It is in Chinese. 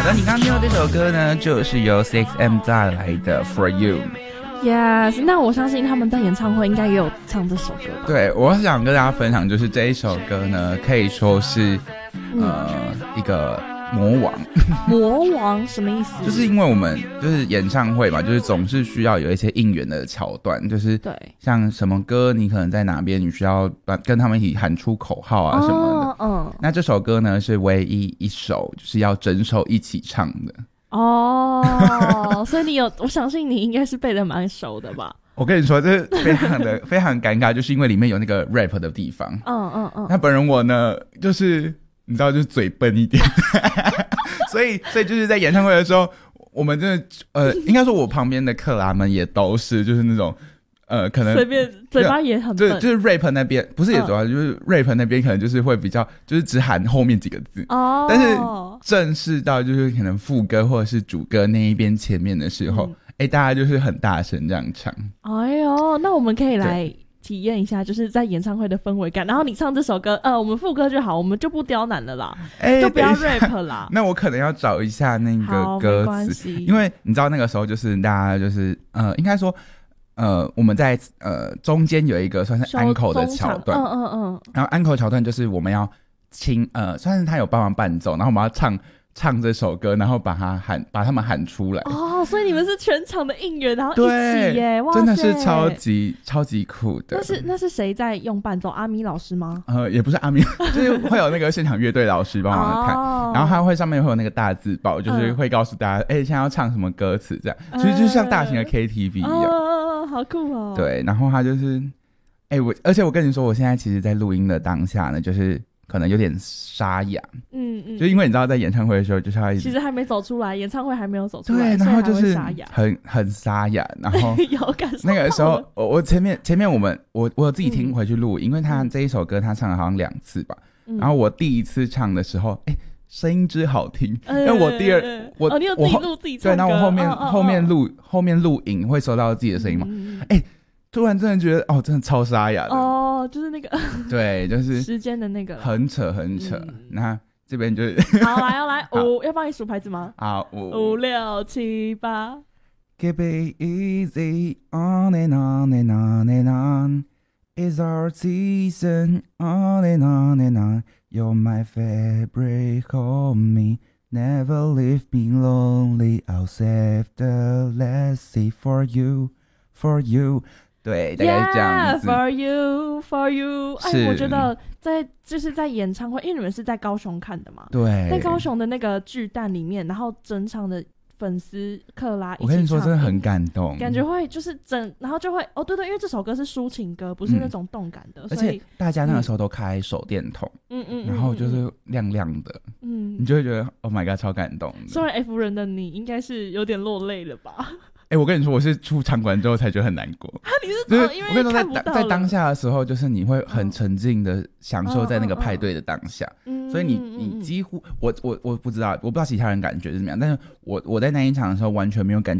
的，你刚刚听到这首歌呢，就是由 6M 带来的 For You。Yes， 那我相信他们在演唱会应该也有唱这首歌吧？ 对，我想跟大家分享，就是这一首歌呢，可以说是一个魔王。 魔王什么意思？ 就是因为我们就是演唱会嘛，就是总是需要有一些应援的桥段，就是对， 像什么歌你可能在哪边，你需要跟他们一起喊出口号啊什么的。那这首歌呢是唯一一首就是要整首一起唱的。 所以我相信你应该是背得蛮熟的吧？ 我跟你说，这非常的非常尴尬，就是因为里面有那个 rap 的地方。那本人我呢，就是你知道，就是嘴笨一点，所以就是在演唱会的时候，我们真的应该说我旁边的克拉们也都是，就是那种可能随便嘴巴也很笨， 就是 rap 那边不是也主要就是 rap 那边可能就是会比较就是只喊后面几个字但是正式到就是可能副歌或者是主歌那一边前面的时候，大家就是很大声这样唱。 哎呦，那我们可以来体验一下，就是在演唱会的氛围感。然后你唱这首歌，我们副歌就好，我们就不刁难了啦，就不要 rap 啦。 那我可能要找一下那个歌词，因为你知道那个时候就是大家就是应该说我们在中间有一个算是 encore 的桥段，然后 encore 桥段就是我们要算是他有帮忙伴奏，然后我们要唱这首歌，然后把他们喊出来。 所以你们是全场的应援，然后一起耶，哇塞， 真的是超级酷的。 那是谁在用伴奏？阿咪老师吗？ 也不是阿咪，就是会有那个现场乐队老师帮忙看，然后他会上面会有那个大字报，就是会告诉大家，现在要唱什么歌词这样，其实就像大型的 KTV 一样。好酷哦。 对，然后他就是而且我跟你说，我现在其实在录音的当下呢，就是可能有点沙哑，就因为你知道在演唱会的时候就是要其实还没走出来，演唱会还没有走出来， 对，然后就是很沙哑，然后有感受那个时候我前面我有自己听回去录，因为他这一首歌他唱了好像2次吧，然后我第一次唱的时候声音之好听，因为我你有自己录自己唱歌， 对，然后我后面录影会收到自己的声音嘛，突然真的觉得真的超沙哑的就是那个对，就是时间的那个很扯，那这边就是好来要帮你数牌子吗？ 好 ，5、6、7、8 Keep it easy on and on and on and on It's our season on and on and on You're my favorite homie Never leave me lonely I'll save the last seat for you对，大概是这样子。 For you 我觉得就是在演唱会，因为你们是在高雄看的嘛， 对， 在高雄的那个巨蛋里面，然后整场的粉丝克拉一起唱， 我跟你说真的很感动， 感觉会就是然后就会对，因为这首歌是抒情歌，不是那种动感的， 而且大家那个时候都开手电筒，然后就是亮亮的，你就会觉得 Oh my god 超感动的。 身为 F 人的你应该是有点落泪了吧？ 我跟你说，我是出场馆之后才觉得很难过。 你是就是因为我跟你说看不到在当下的时候，就是你会很沉浸的享受在那个派对的当下，所以你几乎我不知道其他人感觉是怎么样，但是我在那一场的时候完全没有感觉